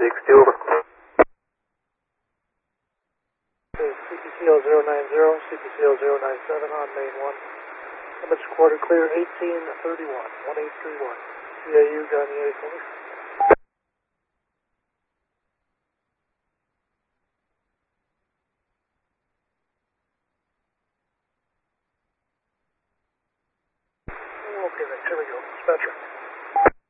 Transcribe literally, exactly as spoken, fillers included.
sixty, over. C P C L zero nine zero, C P C L zero nine seven on main one. Limits quarter clear eighteen thirty-one, one eight three one. C A U Garnier Police. Okay, then, here we go. Dispatcher.